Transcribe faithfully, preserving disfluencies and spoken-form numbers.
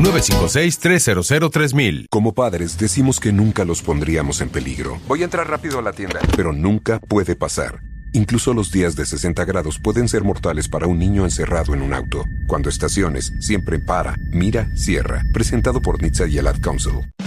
nueve cinco seis, tres cero cero, tres mil. Como padres, decimos que nunca los pondríamos en peligro. Voy a entrar rápido a la tienda. Pero nunca puede pasar. Incluso los días de sesenta grados pueden ser mortales para un niño encerrado en un auto. Cuando estaciones, siempre para, mira, cierra. Presentado por N H T S A y el Ad Council.